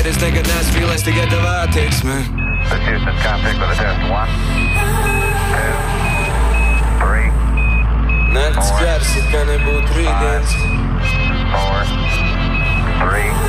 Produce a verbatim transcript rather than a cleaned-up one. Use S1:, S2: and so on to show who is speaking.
S1: es nekad neesmu vīlies tikai tev attieksme.
S2: This Houston, contact with a test. One, two, three,
S1: Nakts gars, it kā nebūtu rītdienas.
S2: four, three,